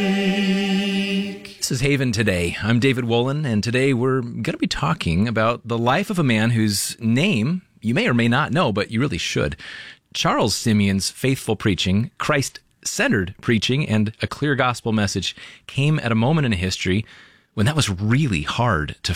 This is Haven Today. I'm David Wolin, and today we're going to be talking about the life of a man whose name you may or may not know, but you really should. Charles Simeon's faithful preaching, Christ-centered preaching, and a clear gospel message came at a moment in history when that was really hard to